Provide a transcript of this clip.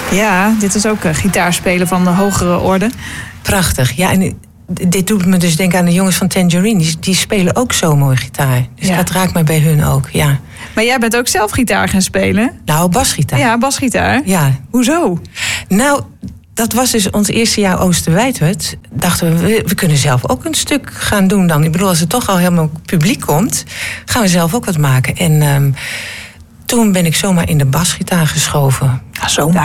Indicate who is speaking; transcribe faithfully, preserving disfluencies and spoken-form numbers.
Speaker 1: Ja, dit is ook uh, gitaarspelen van de hogere orde.
Speaker 2: Prachtig. Ja, en dit doet me dus denken aan de jongens van Tangerine. Die, die spelen ook zo mooi gitaar. Dus ja. dat raakt me bij hun ook, ja.
Speaker 1: Maar jij bent ook zelf gitaar gaan spelen?
Speaker 2: Nou, basgitaar.
Speaker 1: Ja, basgitaar.
Speaker 2: Ja.
Speaker 1: Hoezo?
Speaker 2: Nou, dat was dus ons eerste jaar Oosterwijtwerd. Dachten we, we kunnen zelf ook een stuk gaan doen dan. Ik bedoel, als het toch al helemaal publiek komt, gaan we zelf ook wat maken. En um, toen ben ik zomaar in de basgitaar geschoven.
Speaker 1: Ja, zomaar.